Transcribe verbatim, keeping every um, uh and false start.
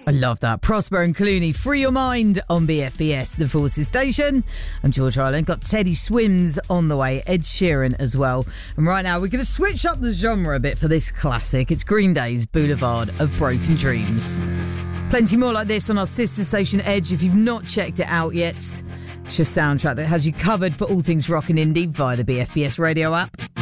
I love that. Prosper and Clooney, Free Your Mind on B F B S, the Forces Station. I'm George Ireland. Got Teddy Swims on the way, Ed Sheeran as well. And right now, we're going to switch up the genre a bit for this classic. It's Green Day's Boulevard of Broken Dreams. Plenty more like this on our sister station Edge. If you've not checked it out yet, it's your soundtrack that has you covered for all things rock and indie via the B F B S radio app.